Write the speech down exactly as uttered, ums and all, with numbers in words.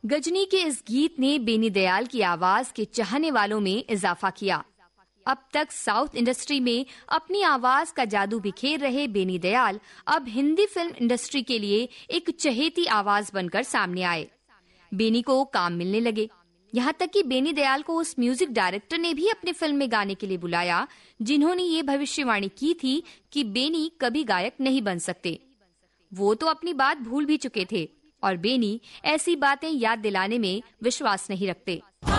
गजनी के इस गीत ने बेनी दयाल की आवाज के चाहने वालों में इजाफा किया। अब तक साउथ इंडस्ट्री में अपनी आवाज का जादू बिखेर रहे बेनी दयाल अब हिंदी फिल्म इंडस्ट्री के लिए एक चहेती आवाज बनकर सामने आए। बेनी को काम मिलने लगे, यहाँ तक कि बेनी दयाल को उस म्यूजिक डायरेक्टर ने भी अपने फिल्म में गाने के लिए बुलाया जिन्होंने ये भविष्यवाणी की थी कि बेनी कभी गायक नहीं बन सकते। वो तो अपनी बात भूल भी चुके थे और बेनी ऐसी बातें याद दिलाने में विश्वास नहीं रखते।